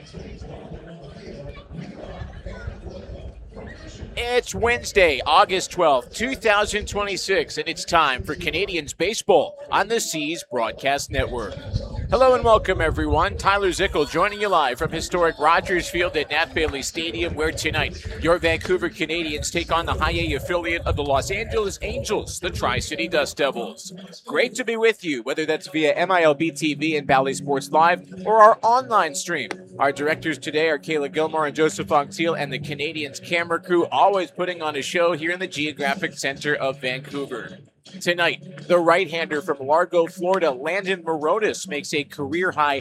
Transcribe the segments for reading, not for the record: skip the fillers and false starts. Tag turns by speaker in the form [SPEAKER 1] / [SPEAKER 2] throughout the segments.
[SPEAKER 1] It's Wednesday, August 12th, 2026, and it's time for Canadiens baseball on the C's Broadcast Network. Hello and welcome, everyone. Tyler Zickel joining you live from historic Rogers Field at Nat Bailey Stadium, where tonight your Vancouver Canadians take on the High A affiliate of the Los Angeles Angels, the Tri-City Dust Devils. Great to be with you, whether that's via MILB TV and Bally Sports Live or our online stream. Our directors today are Kayla Gilmore and Joseph Anctil, and the Canadiens camera crew always putting on a show here in the geographic center of Vancouver. Tonight, the right-hander from Largo, Florida, Landon Morotis, makes a career-high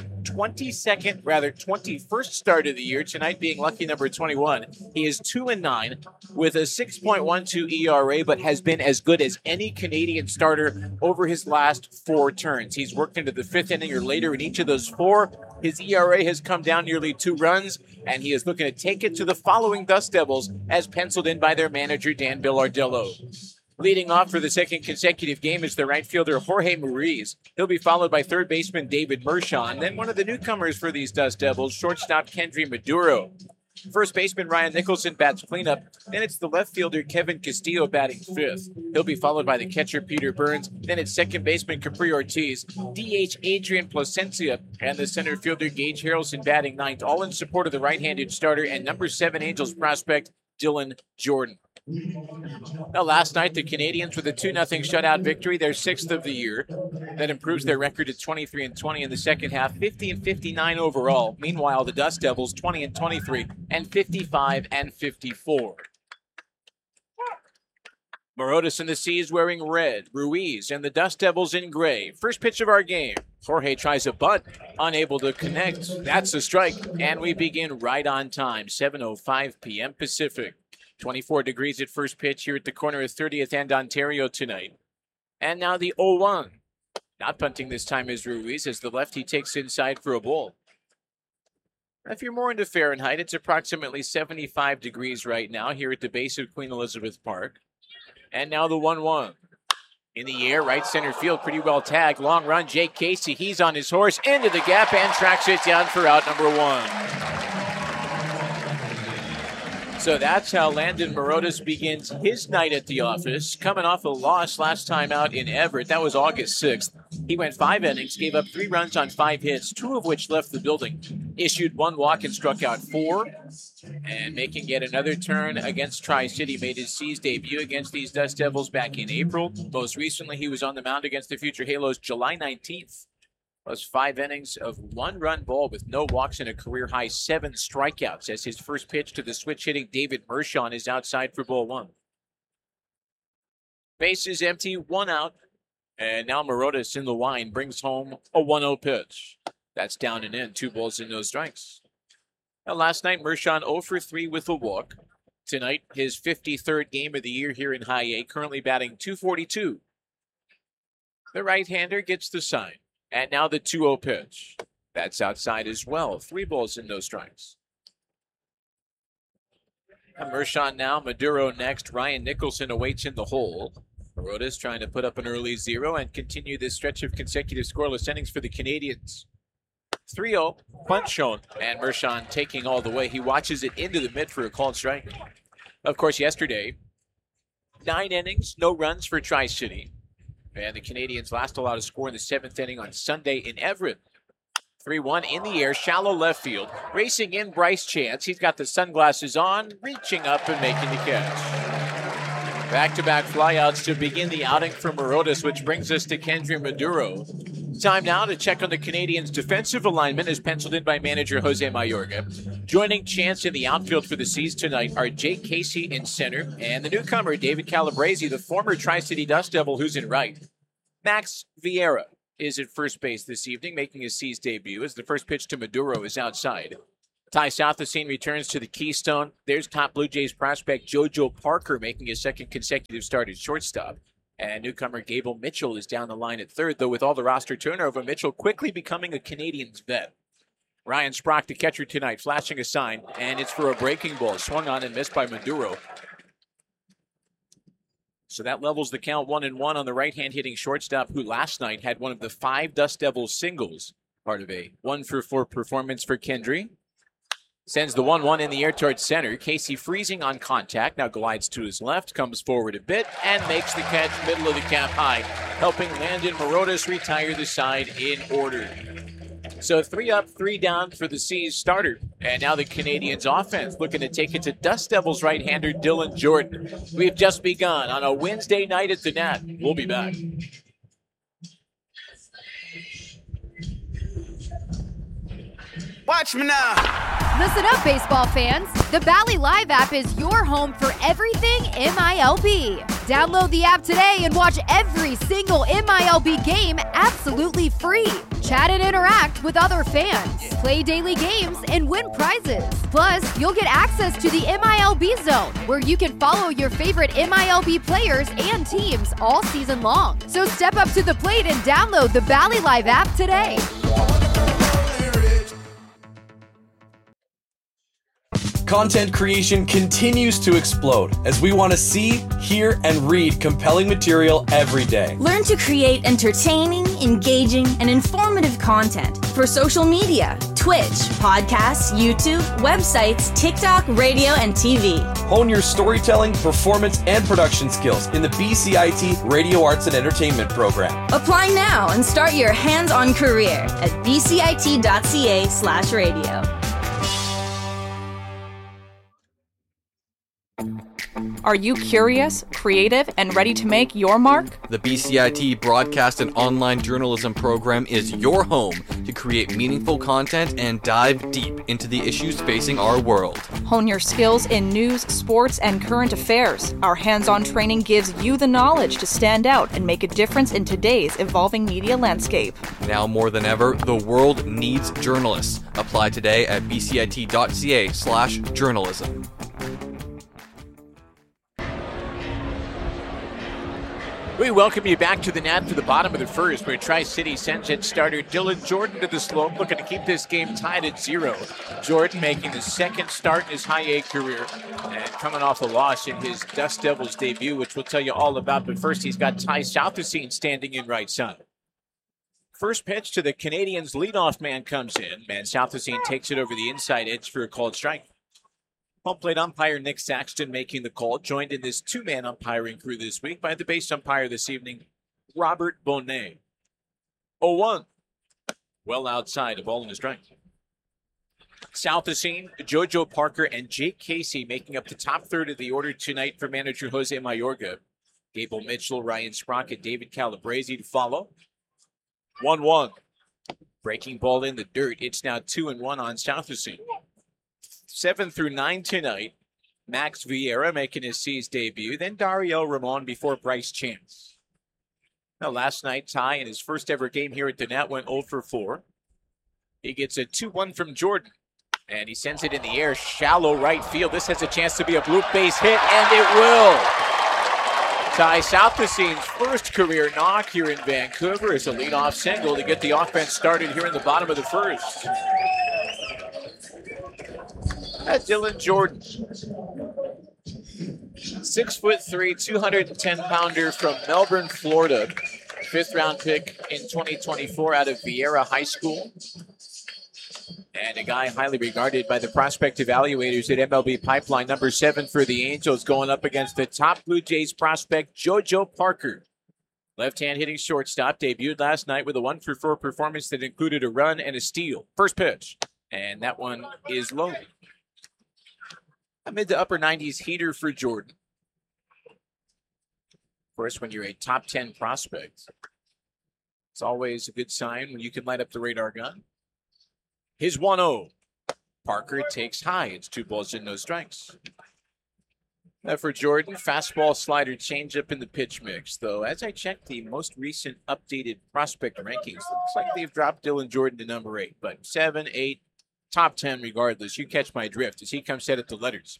[SPEAKER 1] 21st start of the year, tonight being lucky number 21. He is 2-9 with a 6.12 ERA, but has been as good as any Canadian starter over his last 4 turns. He's worked into the 5th inning or later in each of those 4. His ERA has come down nearly 2 runs, and he is looking to take it to the following Dust Devils, as penciled in by their manager, Dan Bilardello. Leading off for the second consecutive game is the right fielder Jorge Muriz. He'll be followed by third baseman David Mershon, then one of the newcomers for these Dust Devils, shortstop Kendry Maduro. First baseman Ryan Nicholson bats cleanup, then it's the left fielder Kevin Castillo batting 5th. He'll be followed by the catcher Peter Burns, then it's second baseman Capri Ortiz, DH Adrian Plasencia, and the center fielder Gage Harrelson batting 9th, all in support of the right-handed starter and number 7 Angels prospect Dylan Jordan. Now, last night, the Canadiens with a 2-0 shutout victory, their 6th of the year. That improves their record to 23-20 in the second half, 50-59 overall. Meanwhile, the Dust Devils 20-23 and 55-54. Morotis and the C's wearing red, Ruiz and the Dust Devils in gray. First pitch of our game. Jorge tries a bunt, unable to connect. That's a strike, and we begin right on time, 7:05 p.m. Pacific. 24 degrees at first pitch here at the corner of 30th and Ontario tonight. And now the 0-1. Not punting this time is Ruiz, as the lefty takes inside for a ball. If you're more into Fahrenheit, it's approximately 75 degrees right now here at the base of Queen Elizabeth Park. And now the 1-1. In the air, right center field, pretty well tagged. Long run, Jake Casey, he's on his horse, into the gap and tracks it down for out number 1. So that's how Landon Morotis begins his night at the office, coming off a loss last time out in Everett. That was August 6th. He went 5 innings, gave up 3 runs on 5 hits, 2 of which left the building. Issued 1 walk and struck out 4. And making yet another turn against Tri-City, made his C's debut against these Dust Devils back in April. Most recently, he was on the mound against the Future Halos July 19th. Plus 5 innings of 1-run ball with no walks and a career-high 7 strikeouts, as his first pitch to the switch-hitting David Mershon is outside for ball 1. Base is empty, 1 out, and now Morotis in the line brings home a 1-0 pitch. That's down and in, 2 balls and no strikes. Now, last night, Mershon 0 for 3 with a walk. Tonight, his 53rd game of the year here in High A, currently batting .242. The right-hander gets the sign. And now the 2-0 pitch. That's outside as well. 3 balls and no strikes. And Mershon now, Maduro next. Ryan Nicholson awaits in the hole. Morotis trying to put up an early 0 and continue this stretch of consecutive scoreless innings for the Canadiens. 3-0, punt shown, and Mershon taking all the way. He watches it into the mid for a called strike. Of course, yesterday, 9 innings, no runs for Tri-City. And the Canadiens last allowed a score in the 7th inning on Sunday in Everett. 3-1 in the air, shallow left field. Racing in Bryce Chance. He's got the sunglasses on, reaching up and making the catch. Back-to-back flyouts to begin the outing for Morotis, which brings us to Kendry Maduro. Time now to check on the Canadiens' defensive alignment as penciled in by manager Jose Mayorga. Joining Chance in the outfield for the C's tonight are Jake Casey in center and the newcomer David Calabrese, the former Tri-City Dust Devil, who's in right. Max Vieira is at first base this evening, making his C's debut as the first pitch to Maduro is outside. Ty Southacene returns to the Keystone. There's top Blue Jays prospect JoJo Parker making his 2nd consecutive start at shortstop. And newcomer Gable Mitchell is down the line at 3rd, though with all the roster turnover, Mitchell quickly becoming a Canadiens vet. Ryan Sprock, the catcher tonight, flashing a sign, and it's for a breaking ball, swung on and missed by Maduro. So that levels the count 1-1 on the right-hand hitting shortstop, who last night had one of the 5 Dust Devils singles, part of a 1-for-4 performance for Kendry. Sends the 1-1 in the air towards center. Casey freezing on contact. Now glides to his left, comes forward a bit, and makes the catch middle of the cap high, helping Landon Morotis retire the side in order. So 3 up, 3 down for the Seas starter. And now the Canadiens offense looking to take it to Dust Devils right-hander Dylan Jordan. We've just begun on a Wednesday night at the Nat. We'll be back.
[SPEAKER 2] Watch me now.
[SPEAKER 3] Listen up, baseball fans. The Bally Live app is your home for everything MILB. Download the app today and watch every single MILB game absolutely free. Chat and interact with other fans, play daily games, and win prizes. Plus, you'll get access to the MILB Zone, where you can follow your favorite MILB players and teams all season long. So step up to the plate and download the Bally Live app today.
[SPEAKER 4] Content creation continues to explode as we want to see, hear, and read compelling material every day.
[SPEAKER 5] Learn to create entertaining, engaging, and informative content for social media, Twitch, podcasts, YouTube, websites, TikTok, radio, and TV.
[SPEAKER 4] Hone your storytelling, performance, and production skills in the BCIT Radio Arts and Entertainment program.
[SPEAKER 5] Apply now and start your hands-on career at bcit.ca/radio.
[SPEAKER 6] Are you curious, creative, and ready to make your mark?
[SPEAKER 7] The BCIT Broadcast and Online Journalism program is your home to create meaningful content and dive deep into the issues facing our world.
[SPEAKER 6] Hone your skills in news, sports, and current affairs. Our hands-on training gives you the knowledge to stand out and make a difference in today's evolving media landscape.
[SPEAKER 7] Now more than ever, the world needs journalists. Apply today at bcit.ca/journalism.
[SPEAKER 1] We welcome you back to the Nat for the bottom of the first, where Tri-City sends its starter Dylan Jordan to the slope, looking to keep this game tied at 0. Jordan making the second start in his high A career and coming off a loss in his Dust Devils debut, which we'll tell you all about. But first, he's got Ty Southesine standing in right side. First pitch to the Canadiens' leadoff man comes in. Southesine takes it over the inside edge for a called strike. Home plate umpire Nick Saxton making the call, joined in this 2-man umpiring crew this week by the base umpire this evening, Robert Bonnet. 0-1. Well outside, a ball in the strike. Southesine, Jojo Parker, and Jake Casey making up the top third of the order tonight for manager Jose Mayorga. Gable Mitchell, Ryan Sprocket, David Calabrese to follow. 1-1. Breaking ball in the dirt. It's now 2-1 on Southesine. 7 through 9 tonight. Max Vieira making his C's debut, then Dario Ramon before Bryce Chance. Now, last night, Ty, in his first ever game here at the Nat, went 0 for 4. He gets a 2-1 from Jordan, and he sends it in the air, shallow right field. This has a chance to be a blue base hit, and it will. Ty Southesine's first career knock here in Vancouver is a leadoff single to get the offense started here in the bottom of the first. That's Dylan Jordan. 6'3", 210-pounder from Melbourne, Florida. 5th round pick in 2024 out of Vieira High School. And a guy highly regarded by the prospect evaluators at MLB Pipeline. Number 7 for the Angels, going up against the top Blue Jays prospect, Jojo Parker. Left-hand hitting shortstop, debuted last night with a 1 for 4 performance that included a run and a steal. First pitch, and that one is low. A mid to upper 90s heater for Jordan. Of course, when you're a top 10 prospect, it's always a good sign when you can light up the radar gun. His 1-0. Parker takes high. It's 2 balls and no strikes. Now for Jordan, fastball, slider, changeup in the pitch mix. Though, as I checked the most recent updated prospect rankings, looks like they've dropped Dylan Jordan to number 8. But 7, 8, top 10 regardless. You catch my drift as he comes set at the letters.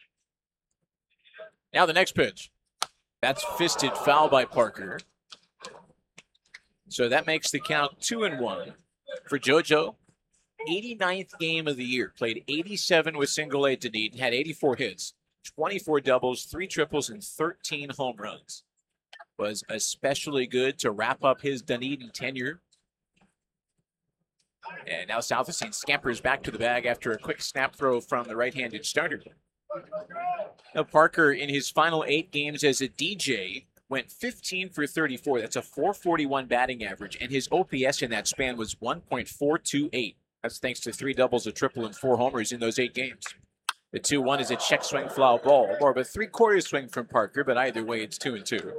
[SPEAKER 1] Now the next pitch. That's fisted foul by Parker. So that makes the count 2-1 for Jojo. 89th game of the year. Played 87 with single A Dunedin. Had 84 hits, 24 doubles, 3 triples, and 13 home runs. Was especially good to wrap up his Dunedin tenure. And now Southside scampers back to the bag after a quick snap throw from the right-handed starter. Now Parker, in his final 8 games as a DJ, went 15 for 34. That's a .441 batting average, and his OPS in that span was 1.428. That's thanks to 3 doubles, a triple, and 4 homers in those 8 games. The 2-1 is a check swing foul ball, more of a 3/4 swing from Parker, but either way, it's 2-2.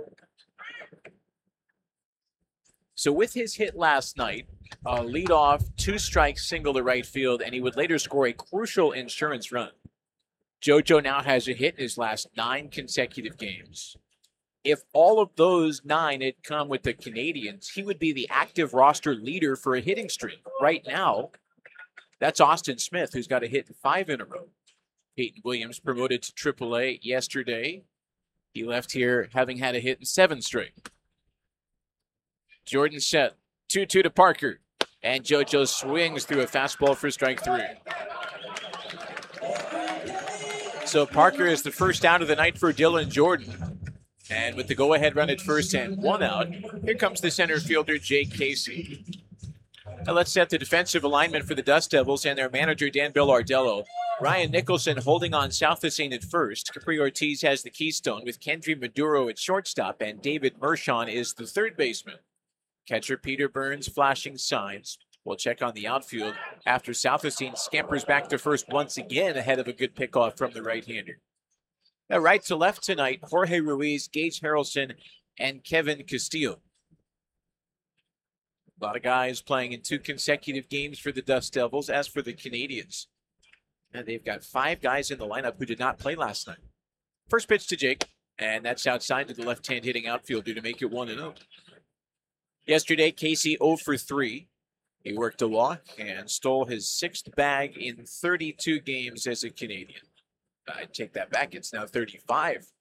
[SPEAKER 1] So with his hit last night, a leadoff 2-strike single to right field, and he would later score a crucial insurance run. JoJo now has a hit in his last 9 consecutive games. If all of those 9 had come with the Canadians, he would be the active roster leader for a hitting streak. Right now, that's Austin Smith, who's got a hit in 5 in a row. Peyton Williams promoted to AAA yesterday. He left here having had a hit in 7 straight. Jordan set 2-2 to Parker, and JoJo swings through a fastball for strike 3. So Parker is the first out of the night for Dylan Jordan. And with the go-ahead run at first and 1 out, here comes the center fielder, Jake Casey. Now let's set the defensive alignment for the Dust Devils and their manager, Dan Billardello. Ryan Nicholson holding on Southside at first. Capri Ortiz has the keystone with Kendry Maduro at shortstop, and David Mershon is the third baseman. Catcher Peter Burns flashing signs. We'll check on the outfield after Southside scampers back to first once again ahead of a good pickoff from the right-hander. Now right to left tonight, Jorge Ruiz, Gage Harrelson, and Kevin Castillo. A lot of guys playing in 2 consecutive games for the Dust Devils. As for the Canadians, and they've got 5 guys in the lineup who did not play last night. First pitch to Jake, and that's outside to the left-hand hitting outfielder to make it 1-0. Yesterday, Casey 0 for 3. He worked a walk and stole his 6th bag in 32 games as a Canadian. I take that back. It's now 35.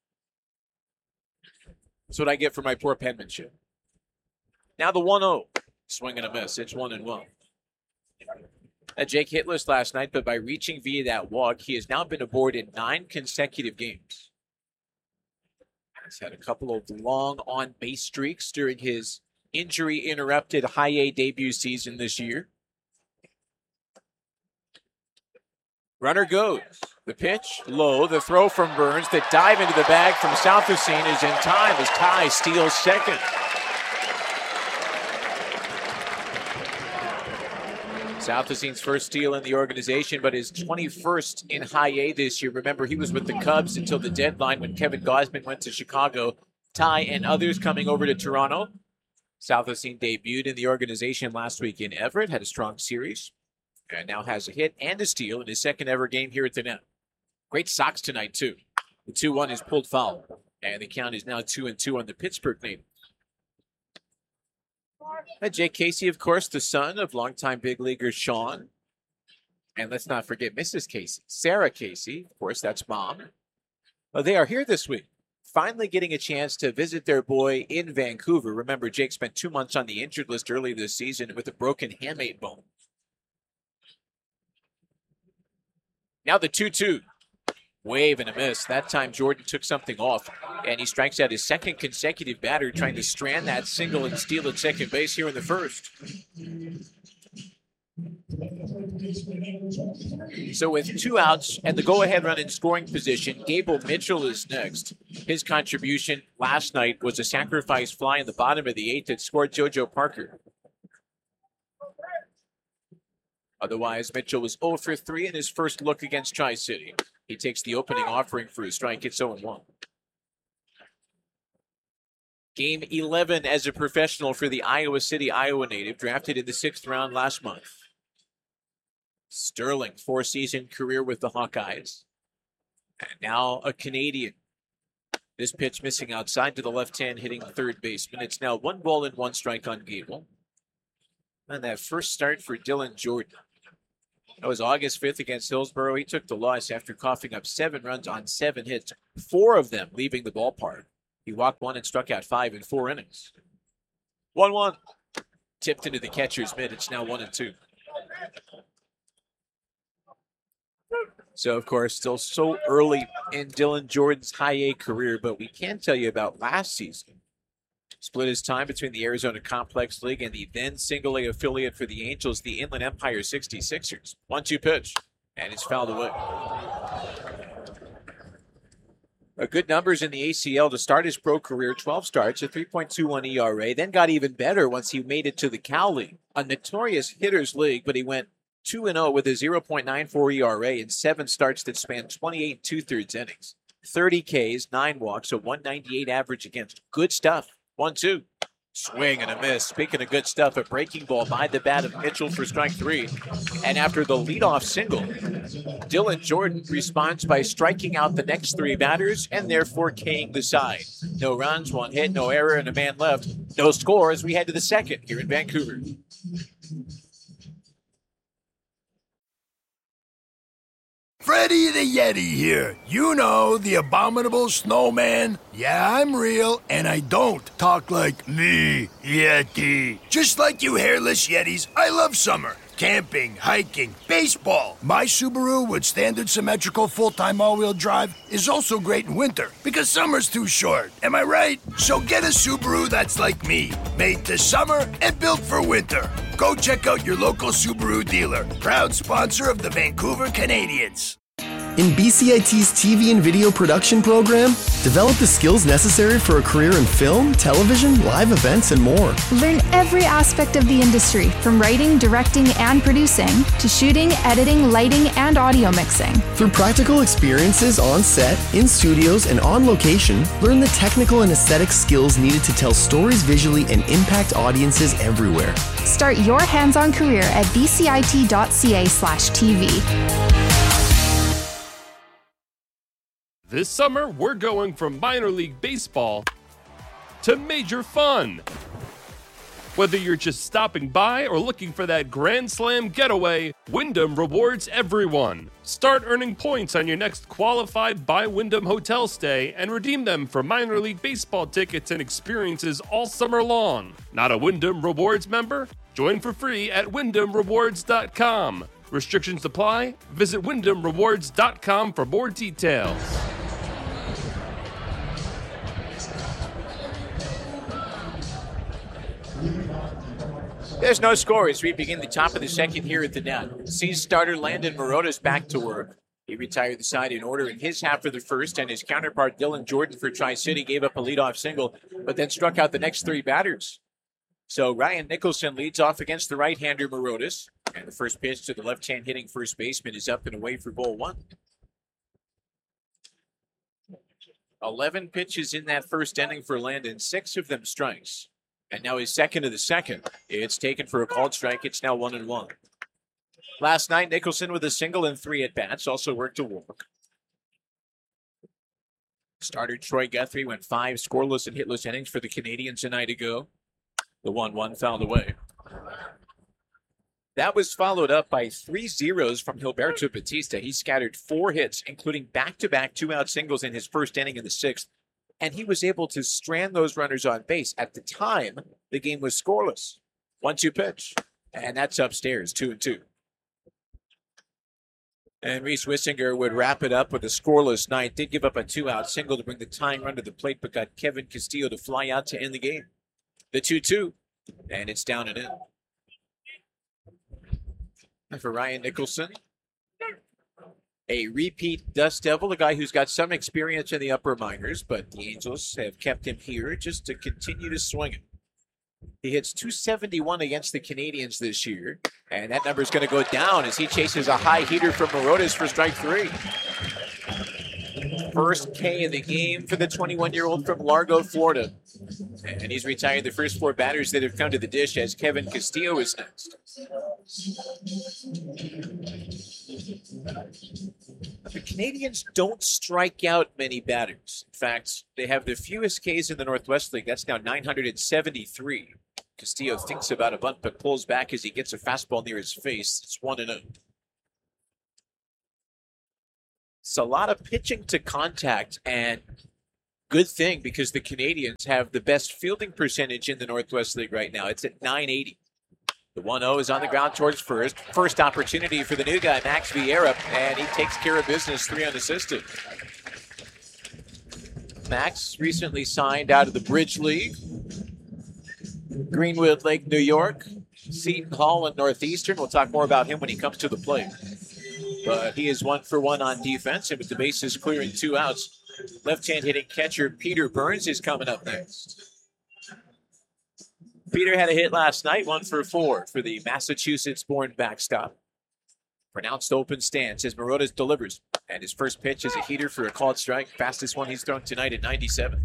[SPEAKER 1] That's what I get for my poor penmanship. Now the 1-0. Swing and a miss. It's 1-1. Jake hitless last night, but by reaching via that walk, he has now been aboard in 9 consecutive games. He's had a couple of long on-base streaks during his injury-interrupted high A debut season this year. Runner goes. The pitch, low. The throw from Burns. The dive into the bag from Southside is in time as Ty steals second. Southside's first steal in the organization, but his 21st in high A this year. Remember, he was with the Cubs until the deadline when Kevin Gausman went to Chicago. Ty and others coming over to Toronto. Southside debuted in the organization last week in Everett, had a strong series, and now has a hit and a steal in his second ever game here at the net. Great Sox tonight, too. The 2-1 is pulled foul, and the count is now 2-2 on the Pittsburgh native. Jake Casey, of course, the son of longtime big leaguer Sean. And let's not forget Mrs. Casey, Sarah Casey. Of course, that's mom. Well, they are here this week, finally getting a chance to visit their boy in Vancouver. Remember, Jake spent 2 months on the injured list early this season with a broken hamate bone. Now the 2-2. Wave and a miss. That time Jordan took something off, and he strikes out his 2nd consecutive batter, trying to strand that single and steal at second base here in the first. So with 2 outs and the go-ahead run in scoring position, Gable Mitchell is next. His contribution last night was a sacrifice fly in the bottom of the 8th that scored JoJo Parker. Otherwise, Mitchell was 0 for 3 in his first look against Tri-City. He takes the opening offering for a strike. It's 0-1. Game 11 as a professional for the Iowa City, Iowa native, drafted in the 6th round last month. Sterling, 4-season career with the Hawkeyes. And now a Canadian. This pitch missing outside to the left-hand hitting third baseman. It's now 1 ball and 1 strike on Gable. And that first start for Dylan Jordan. That was August 5th against Hillsborough. He took the loss after coughing up 7 runs on 7 hits, 4 of them leaving the ballpark. He walked 1 and struck out 5 in 4 innings. 1-1. Tipped into the catcher's mitt. It's now 1-2. So, of course, still so early in Dylan Jordan's high A career, but we can tell you about last season. Split his time between the Arizona Complex League and the then single-A affiliate for the Angels, the Inland Empire 66ers. 1-2 pitch, and it's fouled away. Good numbers in the ACL to start his pro career. 12 starts, a 3.21 ERA, then got even better once he made it to the Cal League, a notorious hitters league, but he went 2-0 with a 0.94 ERA in 7 starts that spanned 28 2/3 innings. 30 Ks, 9 walks, a 198 average against. Good stuff. 1-2. Swing and a miss. Speaking of good stuff, a breaking ball by the bat of Mitchell for strike 3. And after the leadoff single, Dylan Jordan responds by striking out the next 3 batters and therefore K'ing the side. No runs, 1 hit, no error, and a man left. No score as we head to the second here in Vancouver.
[SPEAKER 2] Freddy the Yeti here. You know, the abominable snowman. Yeah, I'm real, and I don't talk like me, Yeti. Just like you hairless Yetis, I love summer. Camping, hiking, baseball. My Subaru with standard symmetrical full-time all-wheel drive is also great in winter because summer's too short. Am I right? So get a Subaru that's like me, made to summer and built for winter. Go check out your local Subaru dealer, proud sponsor of the Vancouver Canadians.
[SPEAKER 8] In BCIT's TV and video production program, develop the skills necessary for a career in film, television, live events, and more.
[SPEAKER 9] Learn every aspect of the industry, from writing, directing, and producing, to shooting, editing, lighting, and audio mixing.
[SPEAKER 8] Through practical experiences on set, in studios, and on location, learn the technical and aesthetic skills needed to tell stories visually and impact audiences everywhere.
[SPEAKER 9] Start your hands-on career at bcit.ca/TV.
[SPEAKER 10] This summer, we're going from minor league baseball to major fun. Whether you're just stopping by or looking for that Grand Slam getaway, Wyndham rewards everyone. Start earning points on your next qualified by Wyndham hotel stay and redeem them for minor league baseball tickets and experiences all summer long. Not a Wyndham Rewards member? Join for free at WyndhamRewards.com. Restrictions apply. Visit WyndhamRewards.com for more details.
[SPEAKER 1] There's no score as we begin the top of the second here at the net. C's starter Landon Morotas back to work. He retired the side in order in his half of the first, and his counterpart Dylan Jordan for Tri-City gave up a leadoff single, but then struck out the next 3 batters. So Ryan Nicholson leads off against the right-hander Morotas, and the first pitch to the left-hand hitting first baseman is up and away for ball 1. 11 pitches in that first inning for Landon, 6 of them strikes. And now his second of the second. It's taken for a called strike. It's now 1-1. Last night, Nicholson with a single and 3 at-bats, also worked a walk. Starter Troy Guthrie went 5 scoreless and hitless innings for the Canadians a night ago. The 1-1 fouled away. That was followed up by 3 zeros from Gilberto Batista. He scattered 4 hits, including back-to-back 2-out singles in his first inning in the 6th. And he was able to strand those runners on base. At the time, the game was scoreless. 1-2 pitch. And that's upstairs, 2-2. And Reese Wissinger would wrap it up with a scoreless night. Did give up a 2-out single to bring the tying run to the plate, but got Kevin Castillo to fly out to end the game. The 2-2. And it's down and in. And for Ryan Nicholson, a repeat Dust Devil, a guy who's got some experience in the upper minors, but the Angels have kept him here just to continue to swing it. He hits .271 against the Canadians this year, and that number is going to go down as he chases a high heater from Morotas for strike 3. First K of the game for the 21-year-old from Largo, Florida. And he's retired the first 4 batters that have come to the dish as Kevin Castillo is next. The Canadians don't strike out many batters. In fact, they have the fewest Ks in the Northwest League. That's now 973. Castillo thinks about a bunt but pulls back as he gets a fastball near his face. It's 1-0. It's a lot of pitching to contact, and good thing because the Canadians have the best fielding percentage in the Northwest League right now. It's at .980. The 1-0 is on the ground towards first. First opportunity for the new guy, Max Vieira, and he takes care of business, 3 unassisted. Max recently signed out of the Bridge League. Greenwood Lake, New York, Seton Hall, and Northeastern. We'll talk more about him when he comes to the plate. But he is 1 for 1 on defense, and with the bases clear and 2 outs, left-hand hitting catcher Peter Burns is coming up next. Peter had a hit last night, 1 for 4 for the Massachusetts-born backstop. Pronounced open stance as Morotas delivers. And his first pitch is a heater for a called strike. Fastest one he's thrown tonight at 97.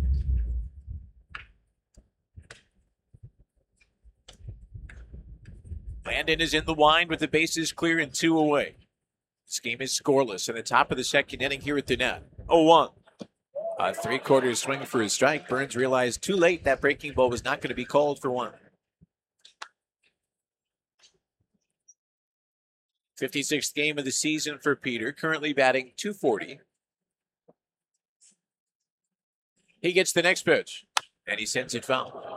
[SPEAKER 1] Landon is in the wind with the bases clear and 2 away. This game is scoreless in the top of the second inning here at the net. 0-1. A 3/4 swing for his strike. Burns realized too late that breaking ball was not going to be called for 1. 56th game of the season for Peter, currently batting .240. He gets the next pitch, and he sends it foul.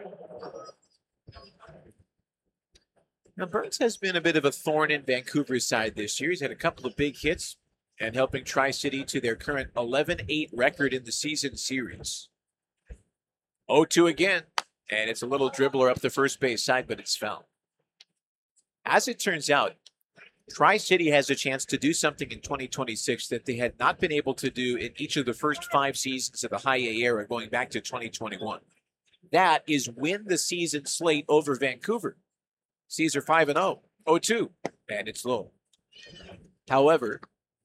[SPEAKER 1] Now, Burns has been a bit of a thorn in Vancouver's side this year. He's had a couple of big hits and helping Tri-City to their current 11-8 record in the season series. 0-2 again, and it's a little dribbler up the first base side, but it's foul. As it turns out, Tri-City has a chance to do something in 2026 that they had not been able to do in each of the first 5 seasons of the High A era going back to 2021. That is win the season slate over Vancouver. Seas are 5-0, 0-2, and it's low. However,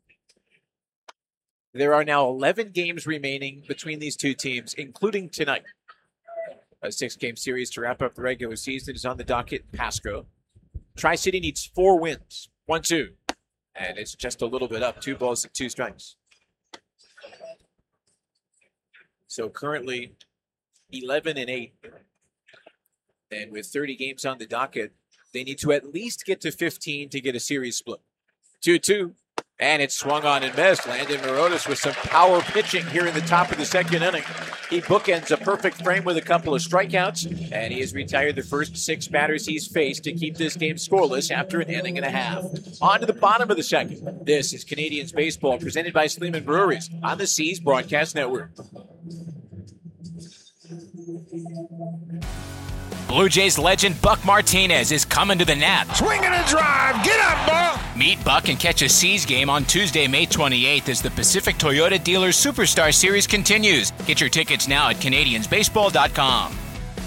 [SPEAKER 1] there are now 11 games remaining between these two teams, including tonight. A 6-game series to wrap up the regular season is on the docket in Pasco. Tri-City needs 4 wins. 1-2. And it's just a little bit up. 2 balls and 2 strikes. So currently 11-8. And with 30 games on the docket, they need to at least get to 15 to get a series split. 2-2. And it's swung on and missed. Landon Morotas with some power pitching here in the top of the second inning. He bookends a perfect frame with a couple of strikeouts, and he has retired the first 6 batters he's faced to keep this game scoreless after an inning and a half. On to the bottom of the second. This is Canadians Baseball, presented by Sleeman Breweries on the C's Broadcast Network.
[SPEAKER 11] Blue Jays legend Buck Martinez is coming to the Nat.
[SPEAKER 2] Swing and a drive. Get up, Buck.
[SPEAKER 11] Meet Buck and catch a C's game on Tuesday, May 28th as the Pacific Toyota Dealers Superstar Series continues. Get your tickets now at CanadiansBaseball.com.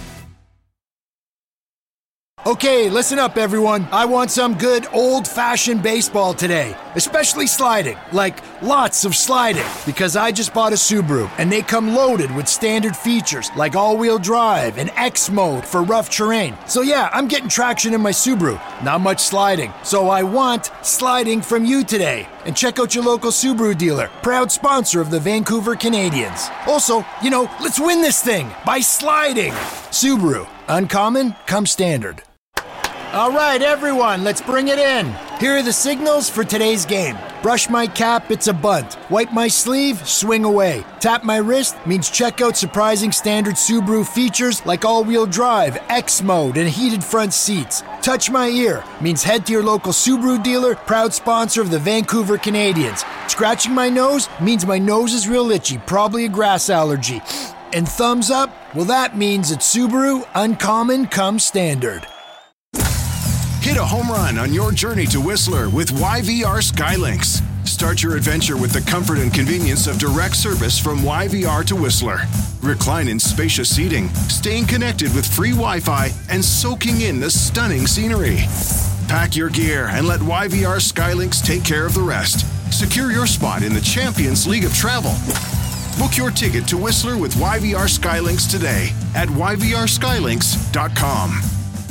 [SPEAKER 2] Okay, listen up, everyone. I want some good old-fashioned baseball today, especially sliding, like lots of sliding, because I just bought a Subaru, and they come loaded with standard features like all-wheel drive and X mode for rough terrain. So yeah, I'm getting traction in my Subaru. Not much sliding. So I want sliding from you today. And check out your local Subaru dealer, proud sponsor of the Vancouver Canadians. Also, let's win this thing by sliding. Subaru, uncommon, come standard. All right, everyone, let's bring it in. Here are the signals for today's game. Brush my cap, it's a bunt. Wipe my sleeve, swing away. Tap my wrist means check out surprising standard Subaru features like all-wheel drive, X mode, and heated front seats. Touch my ear means head to your local Subaru dealer, proud sponsor of the Vancouver Canadians. Scratching my nose means my nose is real itchy, probably a grass allergy. And thumbs up, well, that means it's Subaru, uncommon, come standard.
[SPEAKER 12] Hit a home run on your journey to Whistler with YVR Skylinks. Start your adventure with the comfort and convenience of direct service from YVR to Whistler. Recline in spacious seating, staying connected with free Wi-Fi, and soaking in the stunning scenery. Pack your gear and let YVR Skylinks take care of the rest. Secure your spot in the Champions League of Travel. Book your ticket to Whistler with YVR Skylinks today at yvrskylynks.com.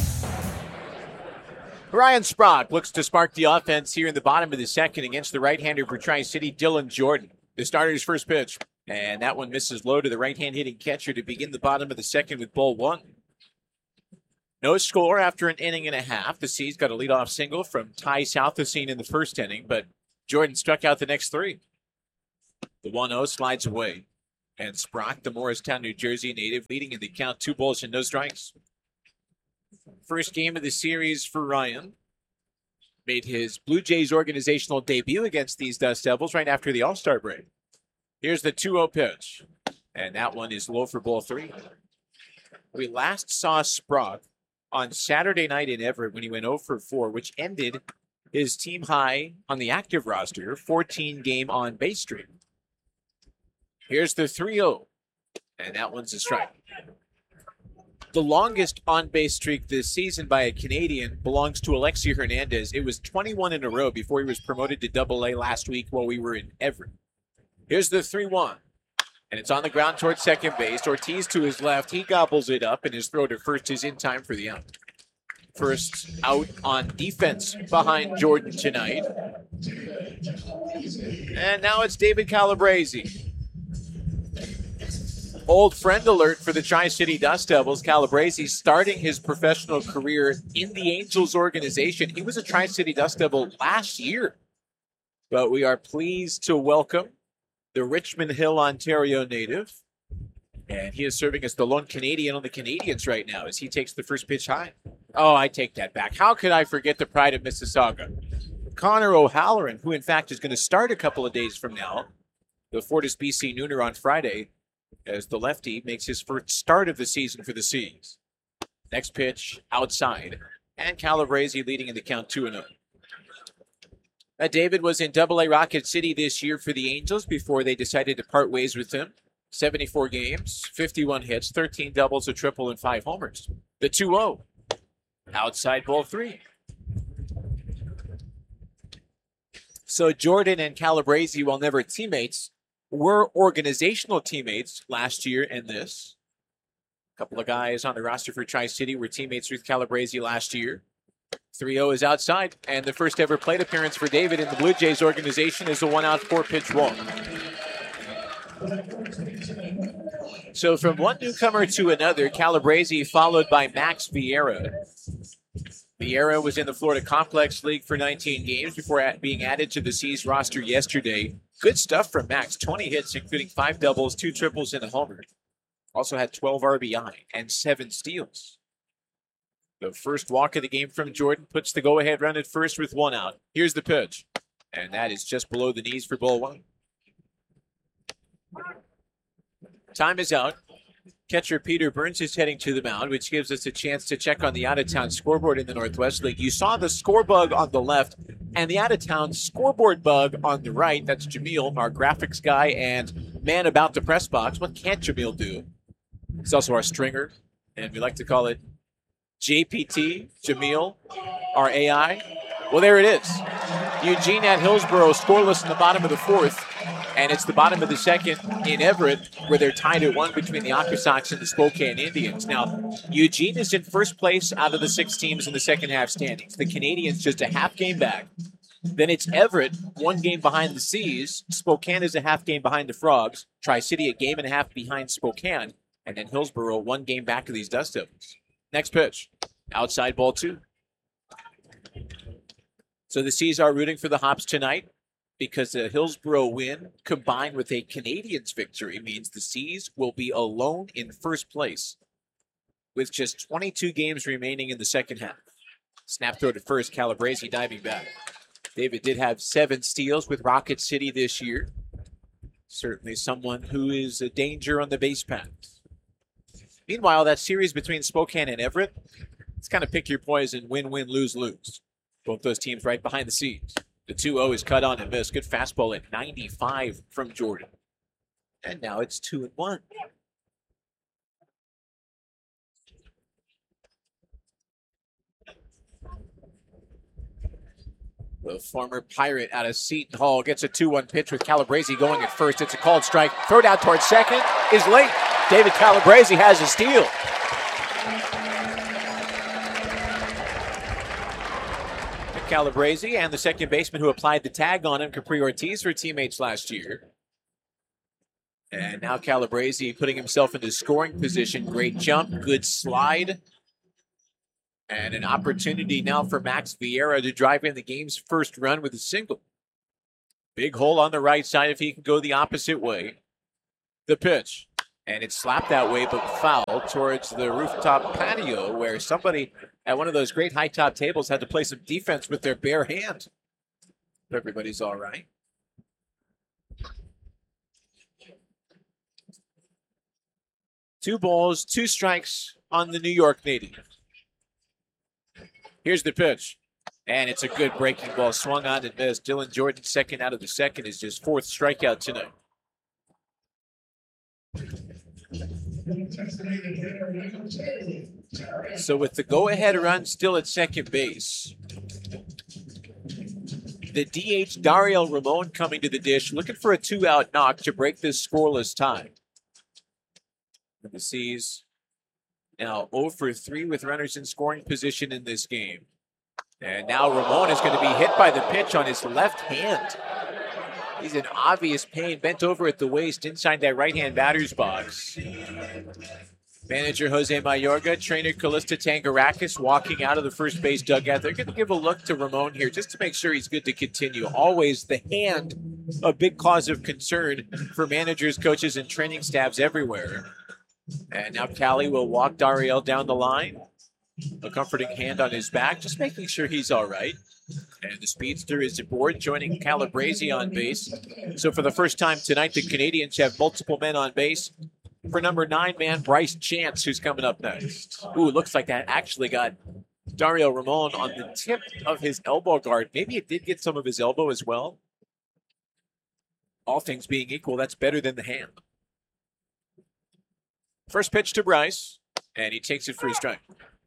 [SPEAKER 1] Ryan Sprott looks to spark the offense here in the bottom of the second against the right-hander for Tri-City, Dylan Jordan. The starter's first pitch, and that one misses low to the right-hand hitting catcher to begin the bottom of the second with ball 1. No score after an inning and a half. The C's got a leadoff single from Ty Southacene in the first inning, but Jordan struck out the next 3. The 1-0 slides away, and Sprott, the Morristown, New Jersey native, leading in the count, 2 balls and no strikes. First game of the series for Ryan. Made his Blue Jays organizational debut against these Dust Devils right after the All-Star break. Here's the 2-0 pitch. And that one is low for ball 3. We last saw Sprock on Saturday night in Everett when he went 0 for 4, which ended his team high on the active roster, 14-game on-base streak. Here's the 3-0, and that one's a strike. The longest on-base streak this season by a Canadian belongs to Alexi Hernandez. It was 21 in a row before he was promoted to Double-A last week while we were in Everett. Here's the 3-1, and it's on the ground towards second base. Ortiz to his left. He gobbles it up, and his throw to first is in time for the out. First out on defense behind Jordan tonight. And now it's David Calabrese. Old friend alert for the Tri-City Dust Devils. Calabrese starting his professional career in the Angels organization. He was a Tri-City Dust Devil last year. But we are pleased to welcome the Richmond Hill, Ontario native. And he is serving as the lone Canadian on the Canadiens right now as he takes the first pitch high. Oh, I take that back. How could I forget the pride of Mississauga? Connor O'Halloran, who in fact is going to start a couple of days from now, the Fortis BC Nooner on Friday, as the lefty makes his first start of the season for the Seas. Next pitch, outside. And Calabrese leading in the count 2-0. David was in Double-A Rocket City this year for the Angels before they decided to part ways with him. 74 games, 51 hits, 13 doubles, a triple, and 5 homers. The 2-0. Outside ball 3. So Jordan and Calabrese, while never teammates, were organizational teammates last year and this. A couple of guys on the roster for Tri-City were teammates with Calabrese last year. 3-0 is outside, and the first ever plate appearance for David in the Blue Jays organization is a 1-out 4-pitch walk. So from one newcomer to another, Calabrese followed by Max Vieira. Vieira was in the Florida Complex League for 19 games before being added to the Seas roster yesterday. Good stuff from Max. 20 hits, including 5 doubles, 2 triples, and a homer. Also had 12 RBI and 7 steals. The first walk of the game from Jordan puts the go-ahead run at first with 1 out. Here's the pitch. And that is just below the knees for ball 1. Time is out. Catcher Peter Burns is heading to the mound, which gives us a chance to check on the out-of-town scoreboard in the Northwest League. You saw the score bug on the left and the out-of-town scoreboard bug on the right. That's Jameel, our graphics guy and man about the press box. What can't Jameel do? He's also our stringer, and we like to call it JPT, Jameel, our AI. Well, there it is. Eugene at Hillsborough scoreless in the bottom of the 4th. And it's the bottom of the 2nd in Everett, where they're tied at 1 between the Aqua Sox and the Spokane Indians. Now, Eugene is in first place out of the 6 teams in the second half standings. The Canadiens just a half game back. Then it's Everett, 1 game behind the Seas. Spokane is a half game behind the Frogs. Tri-City a game and a half behind Spokane. And then Hillsborough 1 game back of these Dust Devils. Next pitch, outside ball 2. So the Seas are rooting for the Hops tonight, because the Hillsborough win combined with a Canadiens victory means the Seas will be alone in first place with just 22 games remaining in the second half. Snap throw to first, Calabrese diving back. David did have 7 steals with Rocket City this year. Certainly someone who is a danger on the base paths. Meanwhile, that series between Spokane and Everett, it's kind of pick your poison, win-win, lose-lose. Both those teams right behind the Seas. The 2-0 is cut on and missed. Good fastball at 95 from Jordan. And now it's 2-1. The former Pirate out of Seton Hall gets a 2-1 pitch with Calabrese going at first. It's a called strike. Throw down towards second is late. David Calabrese has a steal. Calabrese and the second baseman who applied the tag on him, Capri Ortiz, were teammates last year. And now Calabrese putting himself into scoring position. Great jump, good slide. And an opportunity now for Max Vieira to drive in the game's first run with a single. Big hole on the right side if he can go the opposite way. The pitch. And it's slapped that way, but foul towards the rooftop patio where somebody at one of those great high top tables had to play some defense with their bare hand. Everybody's all right. Two balls, 2 strikes on the New York native. Here's the pitch. And it's a good breaking ball. Swung on and missed. Dylan Jordan, second out of the second, is his fourth strikeout tonight. So with the go-ahead run still at second base, the DH Dariel Ramon coming to the dish, looking for a 2-out knock to break this scoreless tie. And the C's now 0 for 3 with runners in scoring position in this game. And now Ramon is going to be hit by the pitch on his left hand. He's in obvious pain, bent over at the waist inside that right-hand batter's box. Manager Jose Mayorga, trainer Callista Tangarakis walking out of the first base dugout. They're going to give a look to Ramon here just to make sure he's good to continue. Always the hand, a big cause of concern for managers, coaches, and training staffs everywhere. And now Cali will walk Dariel down the line. A comforting hand on his back, just making sure he's all right. And the speedster is aboard, joining Calabrese on base. So for the first time tonight, the Canadians have multiple men on base. For number 9 man, Bryce Chance, who's coming up next. Ooh, looks like that actually got Dariel Ramon on the tip of his elbow guard. Maybe it did get some of his elbow as well. All things being equal, that's better than the hand. First pitch to Bryce, and he takes it for a strike.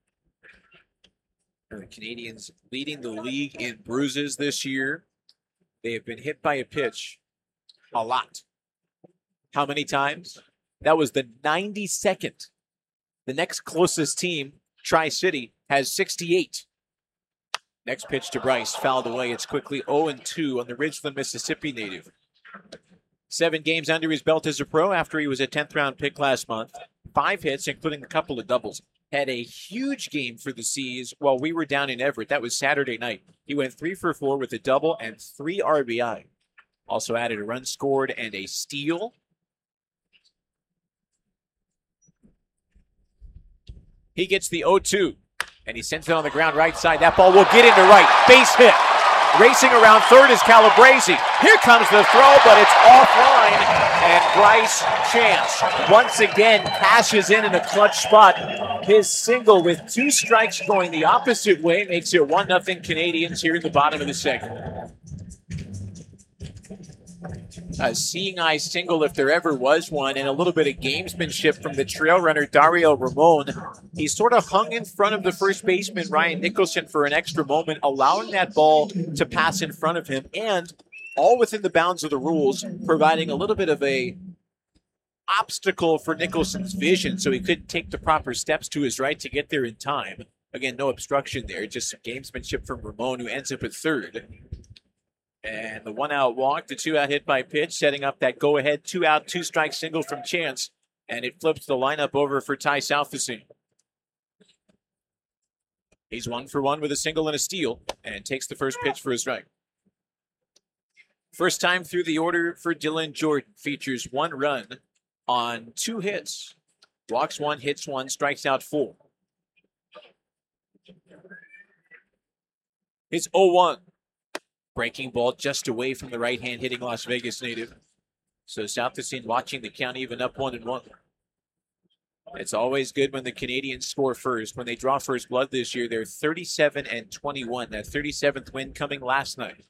[SPEAKER 1] The Canadians leading the league in bruises this year. They have been hit by a pitch a lot. How many times? That was the 92nd. The next closest team, Tri-City, has 68. Next pitch to Bryce, fouled away. It's quickly 0-2 on the Ridgeland, Mississippi native. 7 games under his belt as a pro after he was a 10th round pick last month. 5 hits, including a couple of doubles. Had a huge game for the C's while we were down in Everett. That was Saturday night. He went 3 for 4 with a double and 3 RBI. Also added a run scored and a steal. He gets the 0-2, and he sends it on the ground right side. That ball will get into right. Base hit. Racing around third is Calabrese. Here comes the throw, but it's offline. And Bryce Chance once again cashes in a clutch spot. His single with 2 strikes going the opposite way makes it 1-0 Canadians here in the bottom of the second. A seeing eye single if there ever was one, and a little bit of gamesmanship from the trail runner Dariel Ramon. He sort of hung in front of the first baseman Ryan Nicholson for an extra moment, allowing that ball to pass in front of him, and all within the bounds of the rules, providing a little bit of a obstacle for Nicholson's vision, so he couldn't take the proper steps to his right to get there in time. Again, no obstruction there, just some gamesmanship from Ramon, who ends up at third. And the 1-out walk, the 2-out hit by pitch, setting up that go-ahead 2-out, 2-strike single from Chance. And it flips the lineup over for Ty Southesine. He's 1 for 1 with a single and a steal, and takes the first pitch for a strike. First time through the order for Dylan Jordan. Features 1 run on 2 hits. Walks 1, hits 1, strikes out 4. It's 0-1. Breaking ball just away from the right-hand hitting Las Vegas native. So Southesine watching the count even up 1-1. It's always good when the Canadians score first. When they draw first blood this year, they're 37-21. That 37th win coming last night.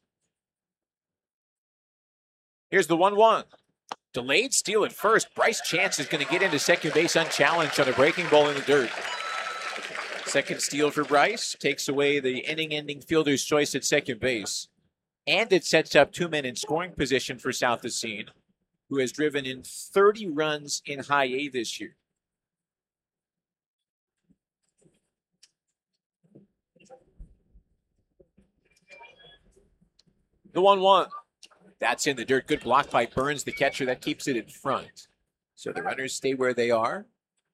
[SPEAKER 1] Here's the 1-1. Delayed steal at first. Bryce Chance is going to get into second base unchallenged on a breaking ball in the dirt. Second steal for Bryce. Takes away the inning-ending fielder's choice at second base. And it sets up 2 men in scoring position for Southesine, who has driven in 30 runs in high A this year. The 1-1. That's in the dirt. Good block by Burns, the catcher. That keeps it in front. So the runners stay where they are.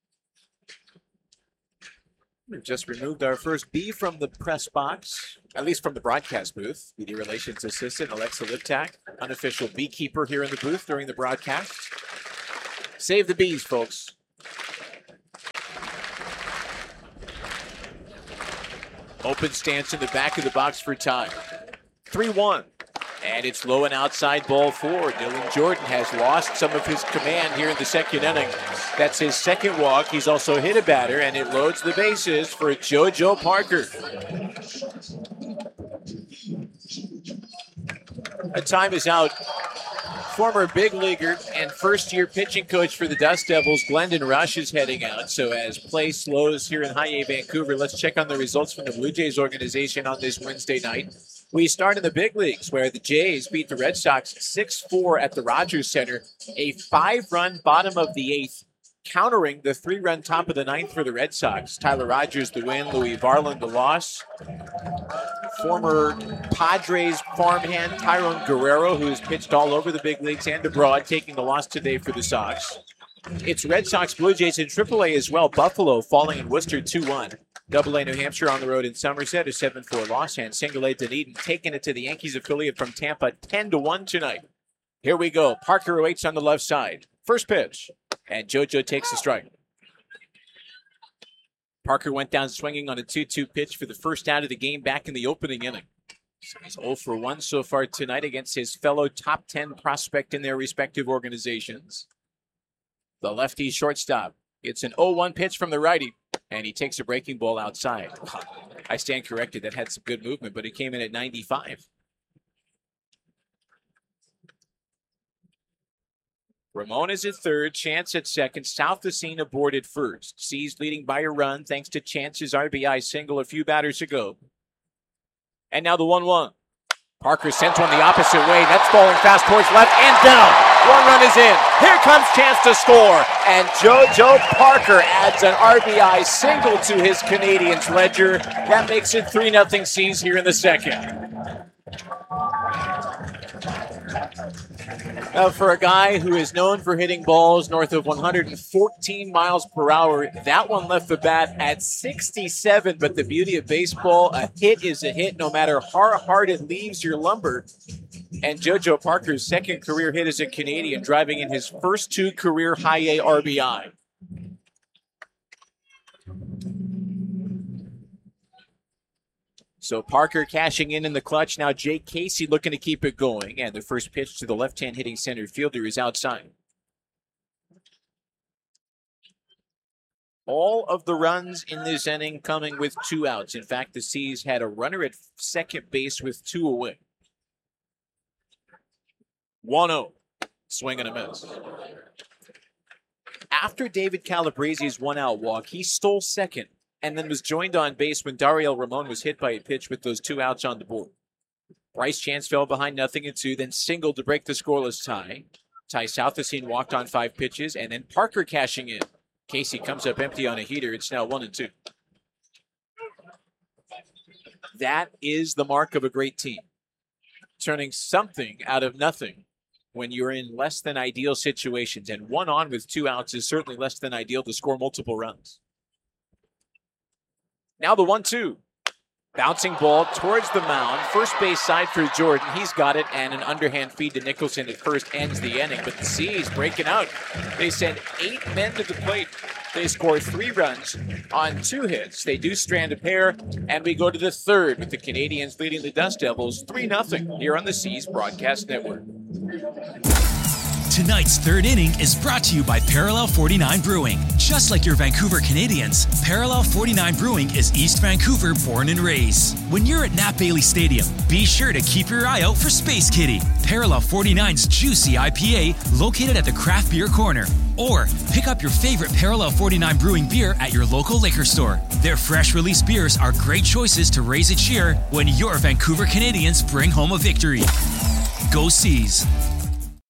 [SPEAKER 1] We've just removed our first B from the press box, at least from the broadcast booth. Media Relations Assistant Alexa Liptak, unofficial beekeeper here in the booth during the broadcast. Save the bees, folks. Open stance in the back of the box for Ty. 3-1. And it's low and outside ball 4. Dylan Jordan has lost some of his command here in the second inning. That's his second walk. He's also hit a batter, and it loads the bases for JoJo Parker. A time is out. Former big leaguer and first-year pitching coach for the Dust Devils, Glendon Rush, is heading out. So as play slows here in High A, Vancouver, let's check on the results from the Blue Jays organization on this Wednesday night. We start in the big leagues, where the Jays beat the Red Sox 6-4 at the Rogers Center. A 5-run bottom of the 8th, countering the 3-run top of the 9th for the Red Sox. Tyler Rogers the win, Louis Varland the loss. Former Padres farmhand Tyrone Guerrero, who's pitched all over the big leagues and abroad, taking the loss today for the Sox. It's Red Sox, Blue Jays in AAA as well. Buffalo falling in Worcester 2-1. AA New Hampshire on the road in Somerset, a 7-4 loss. And single A Dunedin taking it to the Yankees affiliate from Tampa 10-1 tonight. Here we go. Parker awaits on the left side. First pitch. And JoJo takes the strike. Parker went down swinging on a 2-2 pitch for the first out of the game back in the opening inning. So he's 0 for 1 so far tonight against his fellow top 10 prospect in their respective organizations. The lefty shortstop. It's an 0-1 pitch from the righty, and he takes a breaking ball outside. I stand corrected. That had some good movement, but it came in at 95. Ramon is at third, Chance at second, South the scene aboard at first. C's leading by a run thanks to Chance's RBI single a few batters ago. And now the 1-1. Parker sent one the opposite way. That's falling fast towards left and down. 1 run is in. Here comes Chance to score. And JoJo Parker adds an RBI single to his Canadiens ledger. That makes it 3-0 C's here in the second. For a guy who is known for hitting balls north of 114 miles per hour, that one left the bat at 67. But the beauty of baseball, a hit is a hit no matter how hard it leaves your lumber. And JoJo Parker's second career hit as a Canadian, driving in his first 2 career High A RBI. So Parker cashing in the clutch. Now Jake Casey looking to keep it going. And the first pitch to the left-hand hitting center fielder is outside. All of the runs in this inning coming with 2 outs. In fact, the C's had a runner at second base with 2 away. 1-0. Swing and a miss. After David Calabrese's 1-out walk, he stole second and then was joined on base when Dariel Ramon was hit by a pitch with those 2 outs on the board. Bryce Chance fell behind 0-2, then singled to break the scoreless tie. Ty Southasine walked on 5 pitches, and then Parker cashing in. Casey comes up empty on a heater. It's now 1-2. That is the mark of a great team. Turning something out of nothing when you're in less than ideal situations. And 1 on with 2 outs is certainly less than ideal to score multiple runs. Now the 1-2. Bouncing ball towards the mound. First base side for Jordan. He's got it, and an underhand feed to Nicholson at first ends the inning. But the C's breaking out. They send 8 men to the plate. They score 3 runs on 2 hits. They do strand a pair, and we go to the third with the Canadiens leading the Dust Devils 3-0 here on the C's Broadcast Network.
[SPEAKER 13] Tonight's third inning is brought to you by Parallel 49 Brewing. Just like your Vancouver Canadians, Parallel 49 Brewing is East Vancouver born and raised. When you're at Nat Bailey Stadium, be sure to keep your eye out for Space Kitty, Parallel 49's juicy IPA located at the Craft Beer Corner. Or pick up your favorite Parallel 49 Brewing beer at your local liquor store. Their fresh release beers are great choices to raise a cheer when your Vancouver Canadians bring home a victory. Go Seas!